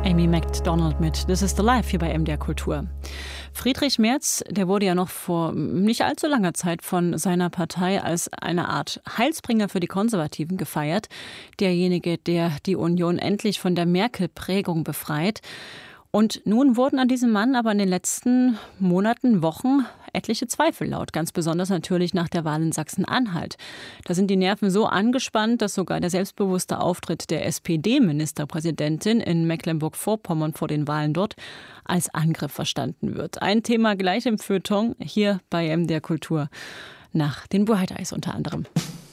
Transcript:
Amy MacDonald mit This is the Life hier bei MDR Kultur. Friedrich Merz, der wurde ja noch vor nicht allzu langer Zeit von seiner Partei als eine Art Heilsbringer für die Konservativen gefeiert. Derjenige, der die Union endlich von der Merkel-Prägung befreit. Und nun wurden an diesem Mann aber in den letzten Monaten, Wochen etliche Zweifel laut. Ganz besonders natürlich nach der Wahl in Sachsen-Anhalt. Da sind die Nerven so angespannt, dass sogar der selbstbewusste Auftritt der SPD-Ministerpräsidentin in Mecklenburg-Vorpommern vor den Wahlen dort als Angriff verstanden wird. Ein Thema gleich im Feuilleton hier bei MDR Kultur nach den Buhait Eyes unter anderem.